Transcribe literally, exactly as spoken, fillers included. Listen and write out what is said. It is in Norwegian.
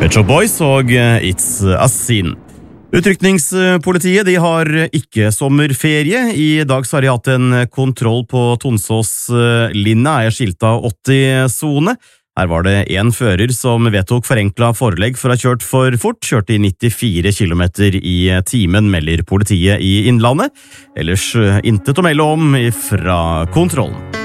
Pet Shop Boys og It's a Sin. Utrykningspolitiet de har ikke sommerferie. I dag så har de hatt en kontroll på Tonsås-linja, er skilta åtti-sone. Her var det en fører som vedtok forenklet forelegg for å ha kjørt for fort, kjørte i nittifire kilometer i timen, melder politiet i Innlandet. Ellers intet å melde om fra kontrollen.